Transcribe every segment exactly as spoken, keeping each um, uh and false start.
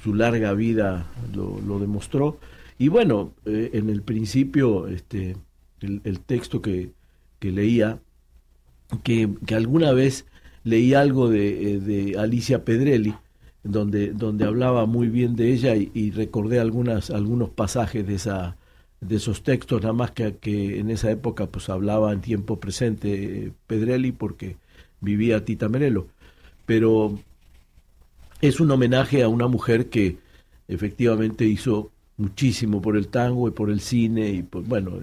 su larga vida lo, lo demostró. Y bueno, eh, en el principio, este, el, el texto que, que leía, que, que alguna vez leí algo de, de Alicia Pedrelli, donde, donde hablaba muy bien de ella y, y recordé algunas, algunos pasajes de esa de esos textos, nada más que, que en esa época pues hablaba en tiempo presente eh, Pedrelli porque vivía Tita Merello, pero es un homenaje a una mujer que efectivamente hizo muchísimo por el tango y por el cine y por, bueno,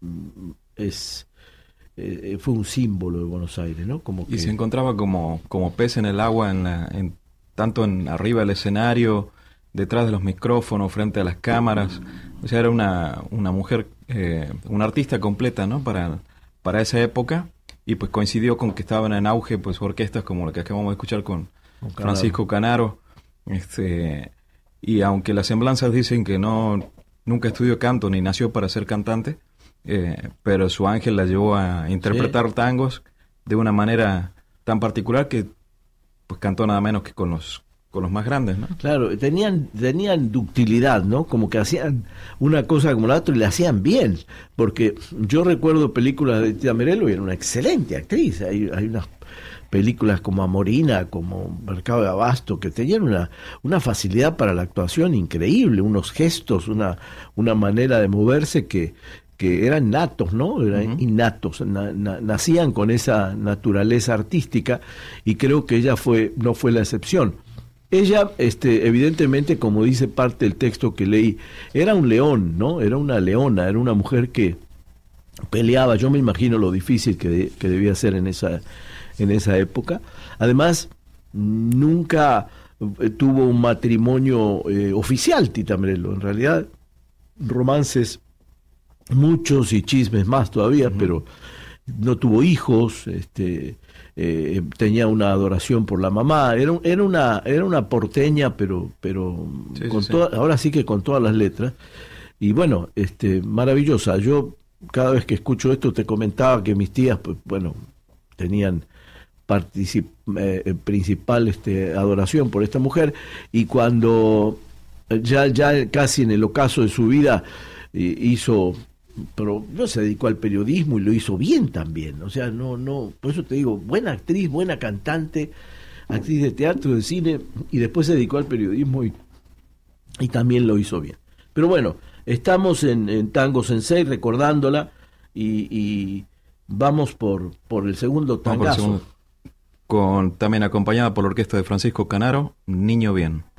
es eh, fue un símbolo de Buenos Aires, ¿no? Como que... Y se encontraba como, como pez en el agua, en, la, en tanto en arriba del escenario, detrás de los micrófonos, frente a las cámaras. O sea, era una, una mujer, eh, una artista completa, ¿no? Para, para esa época. Y pues coincidió con que estaban en auge pues orquestas como la que acabamos de escuchar con Canaro. Francisco Canaro. Este, y aunque las semblanzas dicen que no nunca estudió canto ni nació para ser cantante, eh, pero su ángel la llevó a interpretar sí. tangos de una manera tan particular que pues cantó nada menos que con los con los más grandes, ¿no? Claro, tenían tenían ductilidad, ¿no? Como que hacían una cosa como la otra y la hacían bien, porque yo recuerdo películas de Tita Merello y era una excelente actriz. Hay, hay unas películas como Amorina, como Mercado de Abasto, que tenían una, una facilidad para la actuación increíble, unos gestos, una, una manera de moverse que, que eran natos, ¿no? Eran uh-huh. innatos, na, na, nacían con esa naturaleza artística y creo que ella fue no fue la excepción. Ella, este, evidentemente, como dice parte del texto que leí, era un león, ¿no? Era una leona, era una mujer que peleaba. Yo me imagino lo difícil que, de, que debía ser en esa, en esa época. Además, nunca tuvo un matrimonio eh, oficial, Tita Merello. En realidad, romances muchos y chismes más todavía, uh-huh. pero no tuvo hijos, este... Eh, tenía una adoración por la mamá, era, era una era una porteña, pero pero sí, con sí, toda, sí. ahora sí que con todas las letras. Y bueno, este maravillosa. Yo cada vez que escucho esto te comentaba que mis tías, pues bueno, tenían particip, eh, principal este adoración por esta mujer, y cuando ya ya casi en el ocaso de su vida eh, hizo pero no se dedicó al periodismo y lo hizo bien también, o sea, no, no, por eso te digo, buena actriz, buena cantante, actriz de teatro, de cine, y después se dedicó al periodismo y, y también lo hizo bien. Pero bueno, estamos en, en Tango Sensei recordándola y, y vamos por, por el segundo tangazo. Con, también acompañada por la orquesta de Francisco Canaro, Niño Bien.